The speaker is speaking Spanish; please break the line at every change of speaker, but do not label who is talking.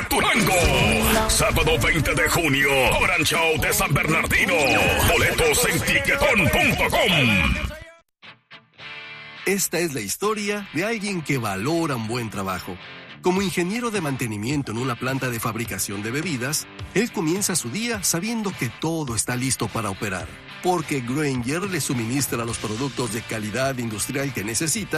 Chalatenango. Sábado 20 de junio, Gran Show de San Bernardino. Boletos en tiquetón.com.
Esta es la historia de alguien que valora un buen trabajo. Como ingeniero de mantenimiento en una planta de fabricación de bebidas, él comienza su día sabiendo que todo está listo para operar, porque Grainger le suministra los productos de calidad industrial que necesita